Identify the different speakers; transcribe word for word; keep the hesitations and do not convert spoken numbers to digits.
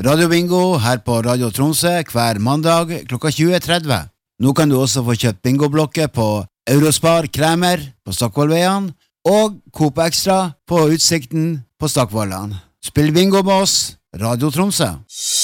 Speaker 1: Radio Bingo her på Radio Tromsø hver mandag klokka tjue tretti. Nå kan du også få kjøpt bingoblokker på Eurospar Kremer på Stockvollveien og Coop Extra på Utsikten på Stockvollan. Spill bingo med oss, Radio Tromsø.